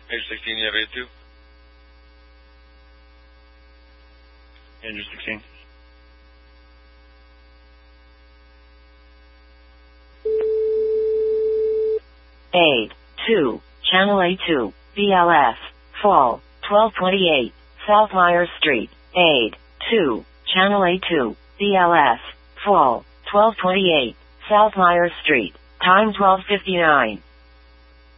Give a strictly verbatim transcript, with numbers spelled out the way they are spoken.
Page sixteen, you have eight two. Andrew sixteen. eight two, Channel A two, B L F, Fall, twelve twenty-eight, South Myers Street, eight two, Channel A two, B L F, Fall, twelve twenty-eight, South Myers Street, time twelve fifty-nine.